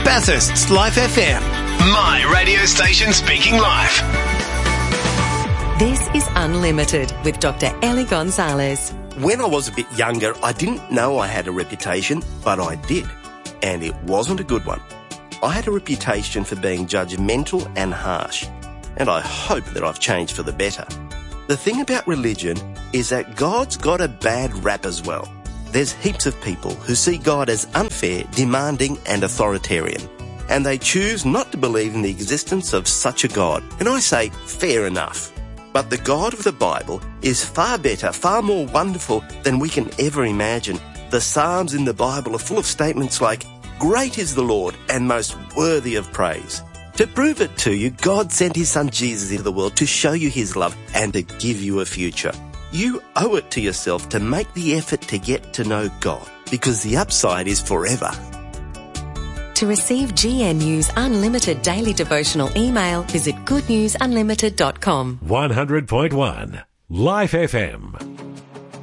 Bathurst's Life FM. My radio station speaking live. This is Unlimited with Dr. Ellie Gonzalez. When I was a bit younger, I didn't know I had a reputation, but I did. And it wasn't a good one. I had a reputation for being judgmental and harsh. And I hope that I've changed for the better. The thing about religion is that God's got a bad rap as well. There's heaps of people who see God as unfair, demanding and authoritarian. And they choose not to believe in the existence of such a God. And I say, fair enough. But the God of the Bible is far better, far more wonderful than we can ever imagine. The Psalms in the Bible are full of statements like, "Great is the Lord and most worthy of praise." To prove it to you, God sent his son Jesus into the world to show you his love and to give you a future. You owe it to yourself to make the effort to get to know God, because the upside is forever. To receive GNU's Unlimited Daily Devotional email, visit goodnewsunlimited.com. 100.1 Life FM.